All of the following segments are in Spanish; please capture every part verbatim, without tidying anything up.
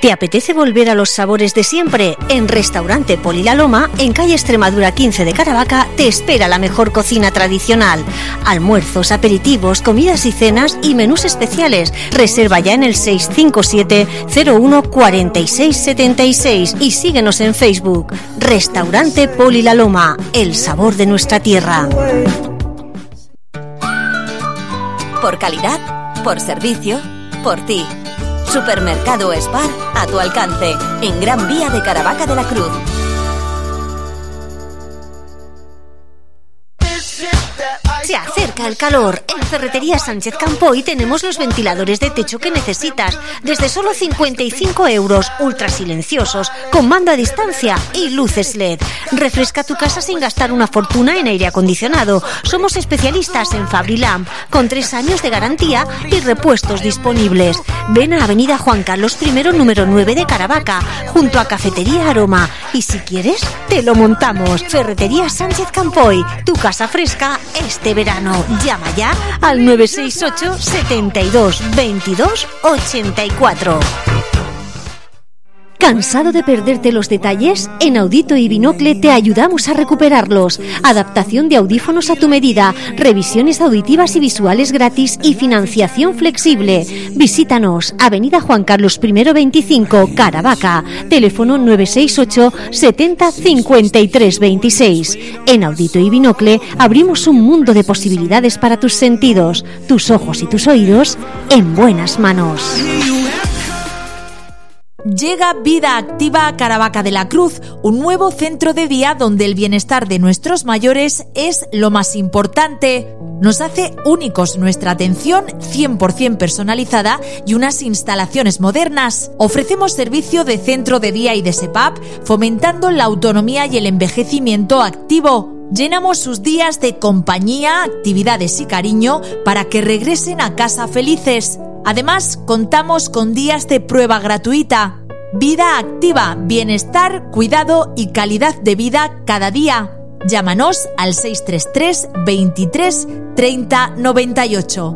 ¿Te apetece volver a los sabores de siempre? En Restaurante Poli La Loma, en calle Extremadura quince de Caravaca, te espera la mejor cocina tradicional. Almuerzos, aperitivos, comidas y cenas y menús especiales. Reserva ya en el seis cinco siete cero uno cuatro seis siete seis y síguenos en Facebook. Restaurante Poli La Loma, el sabor de nuestra tierra. Por calidad, por servicio, por ti. Supermercado Spar, a tu alcance, en Gran Vía de Caravaca de la Cruz. Se acerca el calor. En Ferretería Sánchez Campoy tenemos los ventiladores de techo que necesitas, desde solo cincuenta y cinco euros, ultra silenciosos, con mando a distancia y luces L E D. Refresca tu casa sin gastar una fortuna en aire acondicionado. Somos especialistas en Fabrilamp, con tres años de garantía y repuestos disponibles. Ven a Avenida Juan Carlos primero, número nueve de Caravaca, junto a Cafetería Aroma. Y si quieres, te lo montamos. Ferretería Sánchez Campoy, tu casa fresca este verano. Llama ya al nueve seis ocho setenta y dos veintidós ochenta y cuatro. ¿Cansado de perderte los detalles? En Audito y Binocle te ayudamos a recuperarlos. Adaptación de audífonos a tu medida, revisiones auditivas y visuales gratis y financiación flexible. Visítanos, Avenida Juan Carlos primero veinticinco, Caravaca. Teléfono nueve seis ocho setenta cincuenta y tres veintiséis. En Audito y Binocle abrimos un mundo de posibilidades para tus sentidos, tus ojos y tus oídos en buenas manos. Llega Vida Activa a Caravaca de la Cruz, un nuevo centro de día donde el bienestar de nuestros mayores es lo más importante. Nos hace únicos nuestra atención cien por ciento personalizada y unas instalaciones modernas. Ofrecemos servicio de centro de día y de S E P A P, fomentando la autonomía y el envejecimiento activo. Llenamos sus días de compañía, actividades y cariño para que regresen a casa felices. Además, contamos con días de prueba gratuita. Vida Activa, bienestar, cuidado y calidad de vida cada día. Llámanos al seis tres tres veintitrés treinta noventa y ocho.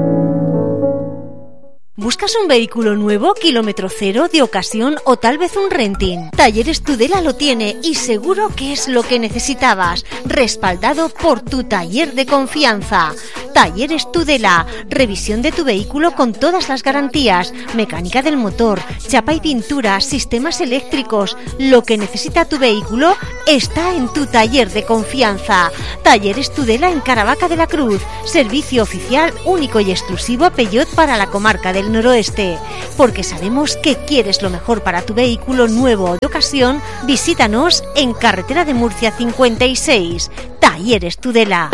¿Buscas un vehículo nuevo, kilómetro cero, de ocasión o tal vez un renting? Talleres Tudela lo tiene y seguro que es lo que necesitabas. Respaldado por tu taller de confianza. Talleres Tudela, revisión de tu vehículo con todas las garantías, mecánica del motor, chapa y pintura, sistemas eléctricos. Lo que necesita tu vehículo está en tu taller de confianza. Talleres Tudela en Caravaca de la Cruz, servicio oficial único y exclusivo Peugeot para la comarca del Noroeste. Porque sabemos que quieres lo mejor para tu vehículo nuevo de ocasión, visítanos en Carretera de Murcia cincuenta y seis. Talleres Tudela.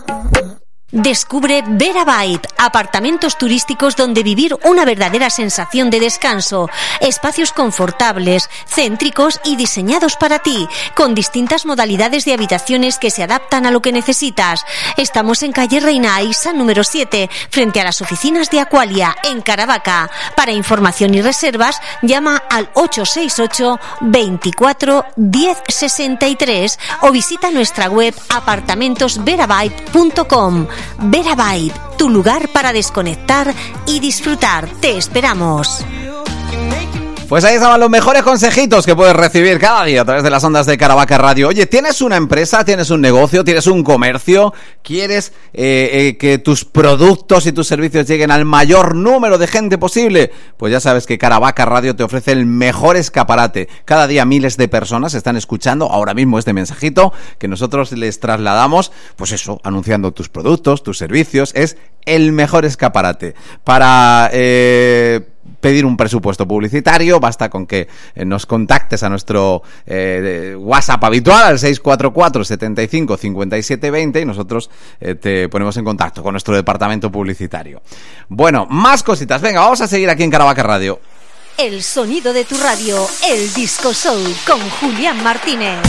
Descubre Verabyte, apartamentos turísticos donde vivir una verdadera sensación de descanso, espacios confortables, céntricos y diseñados para ti, con distintas modalidades de habitaciones que se adaptan a lo que necesitas. Estamos en calle Reina Aisa número siete, frente a las oficinas de Aqualia, en Caravaca. Para información y reservas, llama al ocho seis ocho veinticuatro diez sesenta y tres o visita nuestra web apartamentos verabyte punto com. Verabyte, tu lugar para desconectar y disfrutar. Te esperamos. Pues ahí estaban los mejores consejitos que puedes recibir cada día a través de las ondas de Caravaca Radio. Oye, ¿tienes una empresa? ¿Tienes un negocio? ¿Tienes un comercio? ¿Quieres eh, eh, que tus productos y tus servicios lleguen al mayor número de gente posible? Pues ya sabes que Caravaca Radio te ofrece el mejor escaparate. Cada día miles de personas están escuchando ahora mismo este mensajito que nosotros les trasladamos, pues eso, anunciando tus productos, tus servicios. Es el mejor escaparate para... Eh, pedir un presupuesto publicitario, basta con que eh, nos contactes a nuestro eh, WhatsApp habitual al seis cuatro cuatro setenta y cinco cincuenta y siete veinte y nosotros eh, te ponemos en contacto con nuestro departamento publicitario. Bueno, más cositas. Venga, vamos a seguir aquí en Caravaca Radio. El sonido de tu radio, el Disco Soul con Julián Martínez.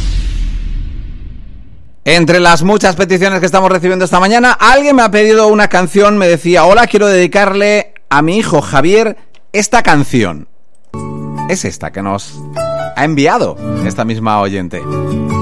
Entre las muchas peticiones que estamos recibiendo esta mañana, alguien me ha pedido una canción, me decía, hola, quiero dedicarle a mi hijo Javier esta canción. Es esta que nos ha enviado esta misma oyente.